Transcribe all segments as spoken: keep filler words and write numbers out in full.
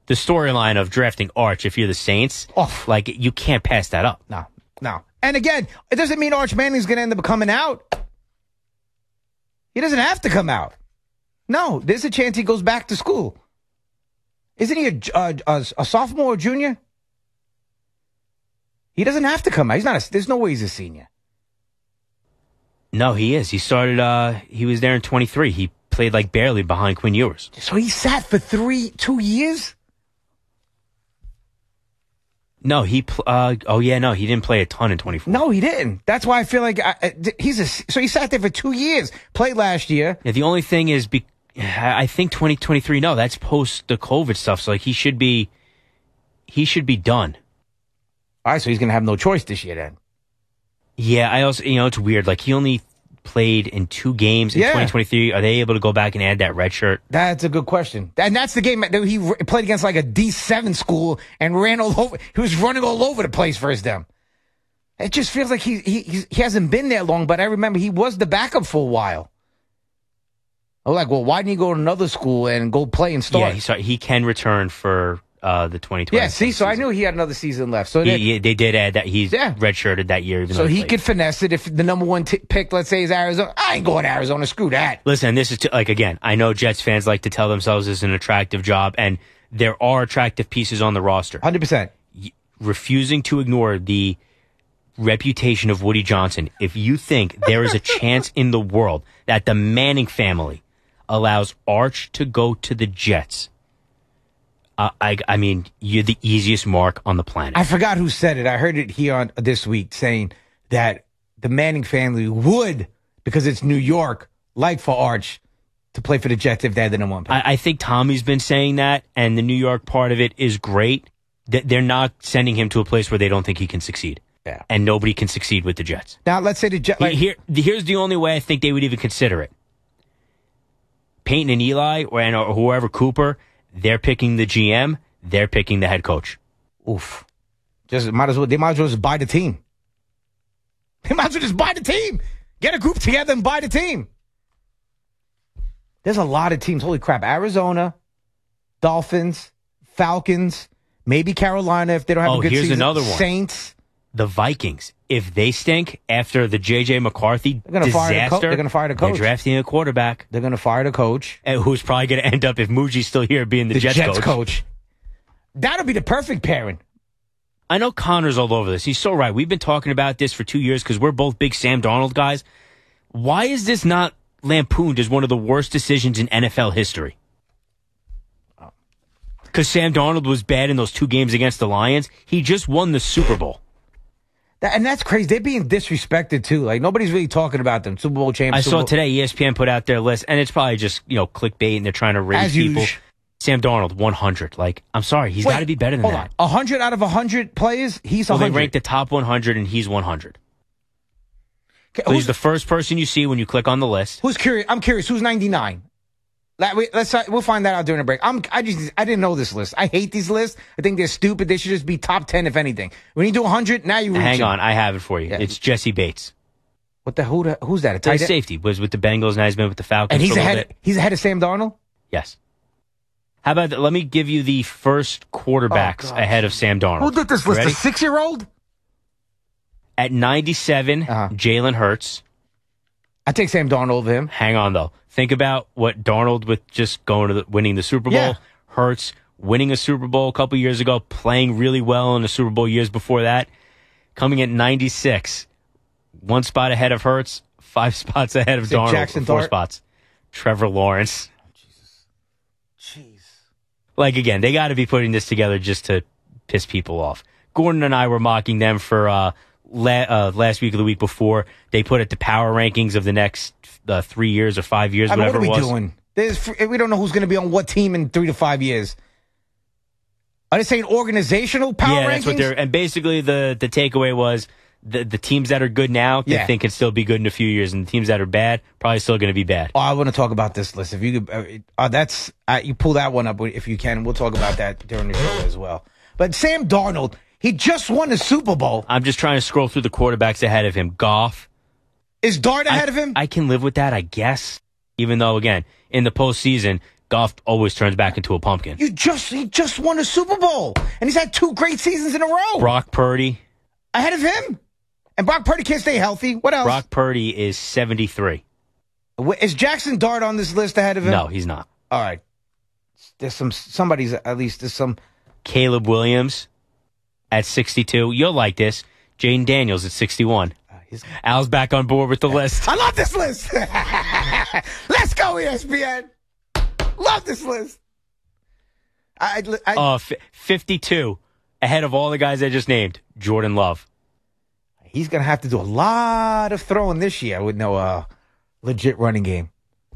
the storyline of drafting Arch, if you're the Saints, oh. like, you can't pass that up. No, no. And again, it doesn't mean Arch Manning's going to end up coming out. He doesn't have to come out. No, there's a chance he goes back to school. Isn't he a, a, a, a sophomore or junior? He doesn't have to come out. He's not. A, there's no way he's a senior. No, he is. He started, uh, he was there in twenty-three. He played like barely behind Quinn Ewers. So he sat for three, two years? No, he, pl- uh, oh yeah, no, he didn't play a ton in twenty-four. No, he didn't. That's why I feel like I, he's a, so he sat there for two years, played last year. Yeah, the only thing is, be, I think twenty twenty-three, no, that's post the COVID stuff. So like he should be, he should be done. All right, so he's going to have no choice this year then. Yeah, I also, you know, it's weird. Like, he only played in two games in yeah. twenty twenty-three. Are they able to go back and add that red shirt? That's a good question. And that's the game that he played against like a D seven school and ran all over. He was running all over the place versus them. It just feels like he he he's, he hasn't been there long, but I remember he was the backup for a while. I'm like, well, why didn't he go to another school and go play and start? Yeah, he, sorry, he can return for uh, the twenty twenty. Yeah, see, so season. I knew he had another season left. So he, that, he, they did add that he's yeah. redshirted that year. Even so though he played. could finesse it if the number one t- pick, let's say, is Arizona. I ain't going to Arizona. Screw that. Listen, this is t- like, again, I know Jets fans like to tell themselves this is an attractive job, and there are attractive pieces on the roster. one hundred percent. Refusing to ignore the reputation of Woody Johnson. If you think there is a chance in the world that the Manning family allows Arch to go to the Jets, uh, I, I mean, you're the easiest mark on the planet. I forgot who said it. I heard it here on this week saying that the Manning family would, because it's New York, like for Arch to play for the Jets if they had the number one pick. I, I think Tommy's been saying that, and the New York part of it is great. They're not sending him to a place where they don't think he can succeed. Yeah. And nobody can succeed with the Jets. Now, let's say the Jets... Like, Here, here's the only way I think they would even consider it. Peyton and Eli, or, and, or whoever, Cooper, they're picking the G M, they're picking the head coach. Oof. Just might as well, they might as well just buy the team. They might as well just buy the team. Get a group together and buy the team. There's a lot of teams. Holy crap. Arizona, Dolphins, Falcons, maybe Carolina if they don't have oh, a good here's season. another one. Saints. The Vikings. If they stink after the J J. McCarthy They're gonna disaster, fire the co- they're going to fire the coach. They're drafting a quarterback. They're going to fire the coach. And who's probably going to end up, if Muji's still here, being the, The Jets, Jets coach. coach. That'll be the perfect pairing. I know Connor's all over this. He's so right. We've been talking about this for two years because we're both big Sam Darnold guys. Why is this not lampooned as one of the worst decisions in N F L history? Because Sam Darnold was bad in those two games against the Lions. He just won the Super Bowl. That, and that's crazy. They're being disrespected, too. Like, nobody's really talking about them. Super Bowl champs. I Super saw Bowl- today E S P N put out their list, and it's probably just, you know, clickbait, and they're trying to raise As people. usual. Sam Darnold, one hundred. Like, I'm sorry. He's got to be better than hold that. on. one hundred out of one hundred players, he's Well, one they hundred. ranked the top one hundred, and he's one hundred. Okay, So he's who's, the first person you see when you click on the list. who's curious? I'm curious. Who's ninety-nine? Let, we, let's we'll find that out during the break. I'm I just I didn't know this list. I hate these lists. I think they're stupid. They should just be top ten if anything. When you do one hundred, now you reach. Hang on, I have it for you. Yeah. It's Jesse Bates. What the who? The, who's that? A tight Tight end? safety was with the Bengals, now he's been with the Falcons And he's for a little ahead. bit. He's ahead of Sam Darnold. Yes. How about that? Let me give you the first quarterbacks Oh, God. ahead of Sam Darnold. Who did this list? Ready? A six-year-old? At ninety-seven, Uh-huh. Jalen Hurts. I take Sam Darnold over him. Hang on, though. Think about what Darnold with just going to the, winning the Super Bowl. Yeah. Hurts winning a Super Bowl a couple years ago, playing really well in the Super Bowl years before that. Coming at ninety-six, one spot ahead of Hurts, five spots ahead of Is it Darnold, Jackson four Dart? spots. Trevor Lawrence. Jeez. Like, again, they got to be putting this together just to piss people off. Gordon and I were mocking them for uh, la- uh, last week or the week before. They put it the power rankings of the next uh, three years or five years, I mean, whatever what are we it was. doing? There's, we don't know who's going to be on what team in three to five years. Are they saying organizational power yeah, rankings? that's what they're. And basically, the the takeaway was the the teams that are good now, they Yeah. think can still be good in a few years, and the teams that are bad probably still going to be bad. Oh, I want to talk about this list. If you could, uh, uh, that's uh, you pull that one up if you can. We'll talk about that during the show as well. But Sam Darnold, he just won the Super Bowl. I'm just trying to scroll through the quarterbacks ahead of him. Goff. Is Dart ahead I, of him? I can live with that, I guess. Even though, again, in the postseason, Goff always turns back into a pumpkin. You just he just won a Super Bowl, and he's had two great seasons in a row. Brock Purdy. Ahead of him. And Brock Purdy can't stay healthy. What else? Brock Purdy is seventy-three. Is Jackson Dart on this list ahead of him? No, he's not. All right. There's some, somebody's, at least there's some. Caleb Williams at sixty-two. You'll like this. Jaden Daniels at sixty-one. Uh, Al's back on board with the list. I love this list. Let's go, E S P N. Love this list. I, I, uh, f- fifty-two. Ahead of all the guys I just named. Jordan Love. He's going to have to do a lot of throwing this year with no uh, legit running game.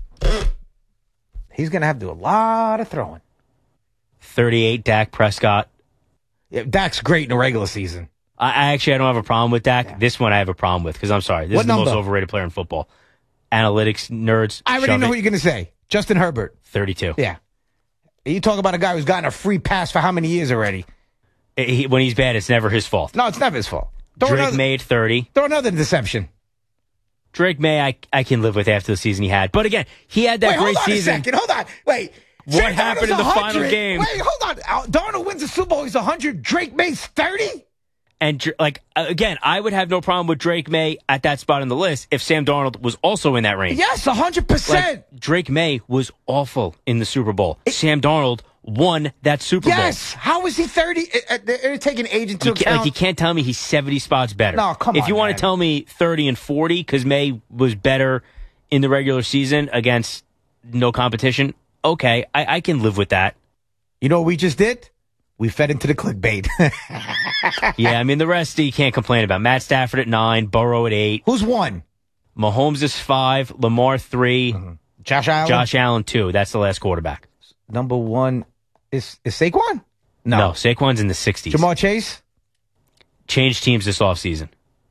He's going to have to do a lot of throwing. thirty-eight, Dak Prescott. Yeah, Dak's great in the regular season. I, I actually I don't have a problem with Dak. Yeah. This one I have a problem with because I'm sorry. This what is the number? most overrated player in football. Analytics nerds. I already know it. who you're going to say. Justin Herbert. thirty-two. Yeah. You talk about a guy who's gotten a free pass for how many years already? He, when he's bad, it's never his fault. No, it's never his fault. Throw Drake another, May at thirty. Throw another deception. Drake May, I, I can live with after the season he had. But again, he had that Wait, great hold on season. A second. Hold on. Wait. What Sam happened in the one hundred. final game? Wait, hold on. Darnold wins the Super Bowl. He's one hundred. Drake May's thirty? And, like, again, I would have no problem with Drake May at that spot on the list if Sam Darnold was also in that range. Yes, one hundred percent. Like, Drake May was awful in the Super Bowl. It, Sam Darnold won that Super yes. Bowl. Yes. How is he thirty? They're taking age into you account. Like, you can't tell me he's seventy spots better. No, come on, If you want man. to tell me thirty and forty because May was better in the regular season against no competition, okay, I, I can live with that. You know what we just did? We fed into the clickbait. Yeah, I mean, the rest you can't complain about. Matt Stafford at nine, Burrow at eight. Who's one? Mahomes is five, Lamar three, Mm-hmm. Josh Allen? Josh Allen two. That's the last quarterback. Number one is, is Saquon? No. No, Saquon's in the sixties. Jamar Chase? Changed teams this offseason.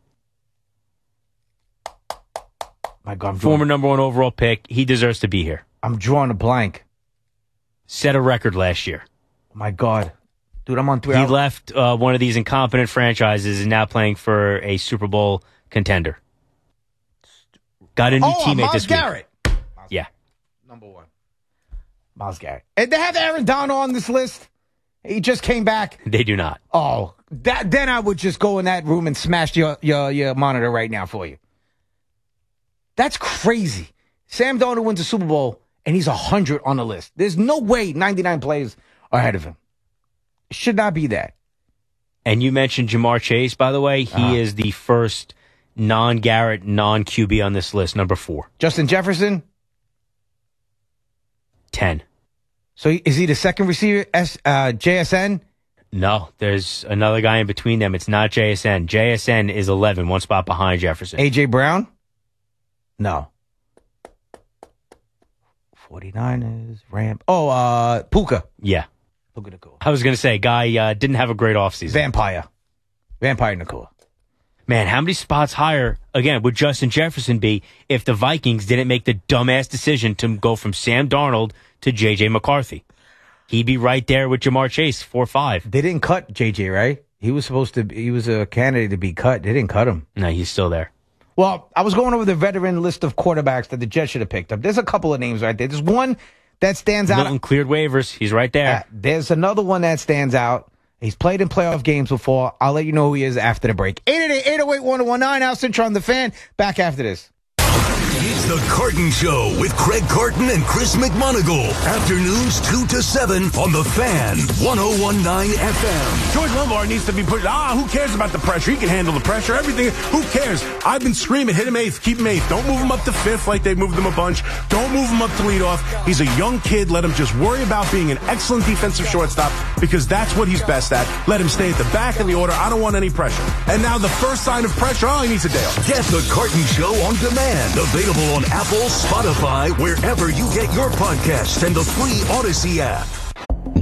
My God, I'm Former drawing, number one overall pick. He deserves to be here. I'm drawing a blank. Set a record last year. My God. Dude, I'm on three. He hours. left uh, one of these incompetent franchises and now playing for a Super Bowl contender. Got a new oh, teammate Myles this Garrett. week. Yeah. Number one. Myles Garrett. And they have Aaron Donald on this list. He just came back. They do not. Oh, that then I would just go in that room and smash your, your, your monitor right now for you. That's crazy. Sam Darnold wins the Super Bowl, and he's one hundred on the list. There's no way ninety-nine players are ahead of him. It should not be that. And you mentioned Jamar Chase, by the way. He Uh-huh. is the first non-Garrett, non-Q B on this list, number four. Justin Jefferson? ten. So is he the second receiver, S, uh, J S N? No, there's another guy in between them. It's not J S N. J S N is eleven, one spot behind Jefferson. A J Brown? No. forty-niners, Ram. Oh, uh, Puka. Yeah. Puka Nacua. I was going to say, guy uh, didn't have a great offseason. Vampire. Vampire Nacua. Man, how many spots higher, again, would Justin Jefferson be if the Vikings didn't make the dumbass decision to go from Sam Darnold to J J McCarthy? He'd be right there with Jamar Chase, four five. They didn't cut J J, right? He was supposed to, he was a candidate to be cut. They didn't cut him. No, he's still there. Well, I was going over the veteran list of quarterbacks that the Jets should have picked up. There's a couple of names right there. There's one that stands out. Milton cleared waivers. He's right there. Uh, there's another one that stands out. He's played in playoff games before. I'll let you know who he is after the break. eight eight eight, eight oh eight, one oh one nine. Al Cintron on the Fan. Back after this. It's the Carton Show with Craig Carton and Chris McMonagle. Afternoons two to seven on the Fan, one oh one nine F M. George Lombard needs to be put. Ah, who cares about the pressure? He can handle the pressure. Everything. Who cares? I've been screaming, hit him eighth, keep him eighth. Don't move him up to fifth like they moved him a bunch. Don't move him up to leadoff. He's a young kid. Let him just worry about being an excellent defensive shortstop because that's what he's best at. Let him stay at the back of the order. I don't want any pressure. And now the first sign of pressure, oh, he needs a day off. Get the Carton Show on demand. Available on Apple, Spotify, wherever you get your podcasts, and the free Odyssey app.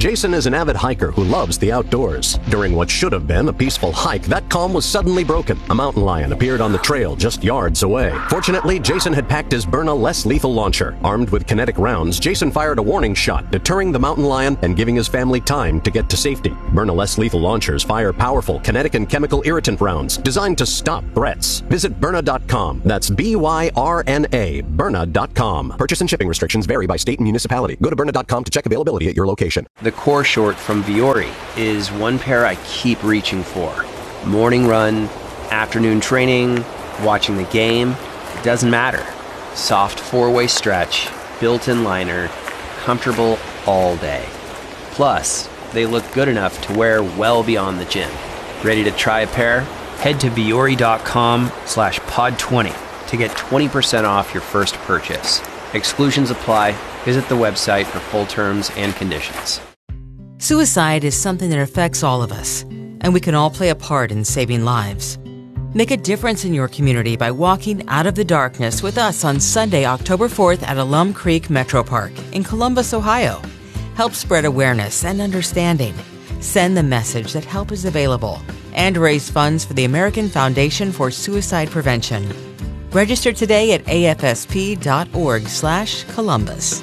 Jason is an avid hiker who loves the outdoors. During what should have been a peaceful hike, that calm was suddenly broken. A mountain lion appeared on the trail just yards away. Fortunately, Jason had packed his Byrna less lethal launcher. Armed with kinetic rounds, Jason fired a warning shot, deterring the mountain lion and giving his family time to get to safety. Byrna less lethal launchers fire powerful kinetic and chemical irritant rounds designed to stop threats. Visit Byrna dot com. That's B Y R N A, Byrna dot com. Purchase and shipping restrictions vary by state and municipality. Go to Byrna dot com to check availability at your location. The core short from Vuori is one pair I keep reaching for. Morning run, afternoon training, watching the game, it doesn't matter. Soft four-way stretch, built-in liner, comfortable all day. Plus, they look good enough to wear well beyond the gym. Ready to try a pair? Head to Vuori dot com slash pod twenty to get twenty percent off your first purchase. Exclusions apply. Visit the website for full terms and conditions. Suicide is something that affects all of us, and we can all play a part in saving lives. Make a difference in your community by walking out of the darkness with us on Sunday, October fourth at Alum Creek Metro Park in Columbus, Ohio. Help spread awareness and understanding. Send the message that help is available and raise funds for the American Foundation for Suicide Prevention. Register today at A F S P dot org slash Columbus.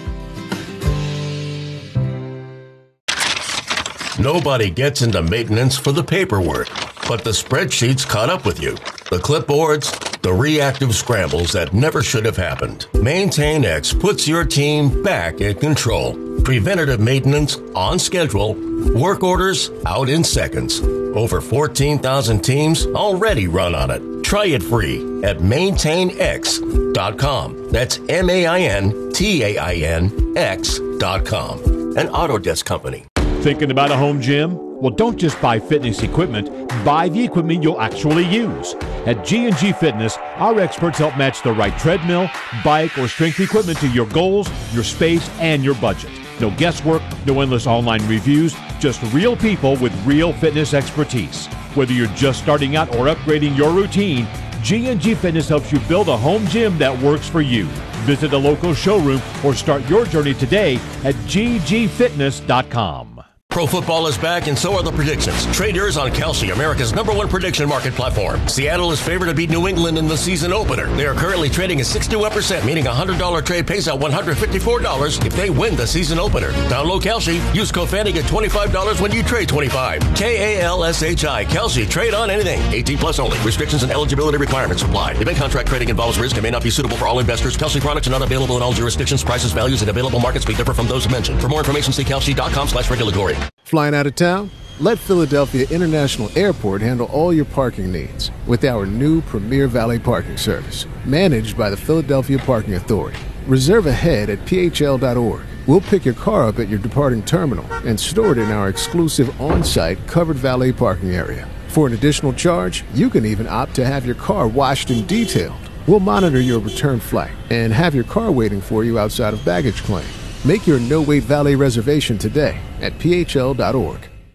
Nobody gets into maintenance for the paperwork, but the spreadsheets caught up with you. The clipboards, the reactive scrambles that never should have happened. MaintainX puts your team back in control. Preventative maintenance on schedule. Work orders out in seconds. Over fourteen thousand teams already run on it. Try it free at maintain x dot com. That's M A I N T A I N X dot com. An Autodesk company. Thinking about a home gym? Well, don't just buy fitness equipment. Buy the equipment you'll actually use. At G and G Fitness, our experts help match the right treadmill, bike, or strength equipment to your goals, your space, and your budget. No guesswork, no endless online reviews, just real people with real fitness expertise. Whether you're just starting out or upgrading your routine, G and G Fitness helps you build a home gym that works for you. Visit a local showroom or start your journey today at G G fitness dot com. Pro football is back, and so are the predictions. Trade yours on Kalshi, America's number one prediction market platform. Seattle is favored to beat New England in the season opener. They are currently trading at sixty-one percent, meaning a one hundred dollars trade pays out one hundred fifty-four dollars if they win the season opener. Download Kalshi. Use code FANNY, get twenty-five dollars when you trade twenty-five dollars. K A L S H I. Kalshi. Trade on anything. eighteen plus only. Restrictions and eligibility requirements apply. Event contract trading involves risk and may not be suitable for all investors. Kalshi products are not available in all jurisdictions. Prices, values, and available markets may differ from those mentioned. For more information, see kalshi dot com slash regulatory. Flying out of town? Let Philadelphia International Airport handle all your parking needs with our new Premier Valet Parking Service, managed by the Philadelphia Parking Authority. Reserve ahead at P H L dot org. We'll pick your car up at your departing terminal and store it in our exclusive on-site covered valet parking area. For an additional charge, you can even opt to have your car washed and detailed. We'll monitor your return flight and have your car waiting for you outside of baggage claim. Make your no-wait valet reservation today at P H L dot org.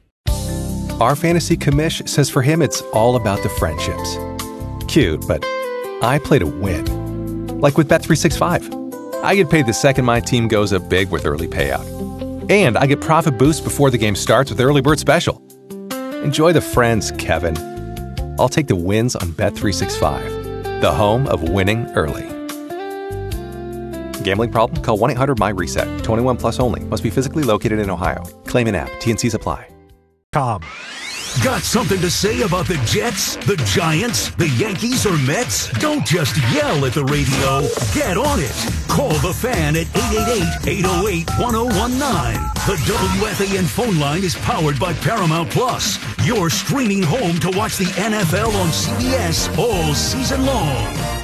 Our fantasy commish says for him it's all about the friendships. Cute, but I play to win. Like with Bet three sixty-five. I get paid the second my team goes up big with early payout. And I get profit boost before the game starts with Early Bird Special. Enjoy the friends, Kevin. I'll take the wins on Bet three sixty-five, the home of winning early. Gambling problem? Call one eight hundred M Y reset. twenty-one plus only. Must be physically located in Ohio. Claim an app. T N Cs apply. Com. Got something to say about the Jets, the Giants, the Yankees, or Mets? Don't just yell at the radio. Get on it. Call the Fan at eight eight eight, eight oh eight, one oh one nine. The W F A N phone line is powered by Paramount Plus, your streaming home to watch the N F L on C B S all season long.